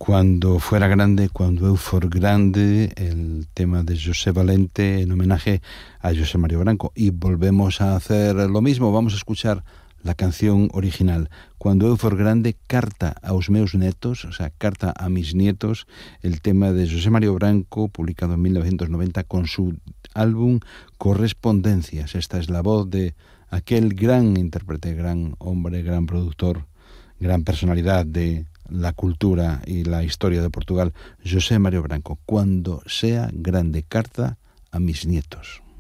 Cuando fuera grande, cuando eu for grande, el tema de José Valente en homenaje a José Mario Branco. Y volvemos a hacer lo mismo, vamos a escuchar la canción original. Cuando eu for grande, carta aos meus netos, o sea, carta a mis nietos, el tema de José Mario Branco, publicado en 1990 con su álbum Correspondencias. Esta es la voz de aquel gran intérprete, gran hombre, gran productor, gran personalidad de la cultura y la historia de Portugal, José Mario Branco. Cuando sea grande, carta a mis nietos.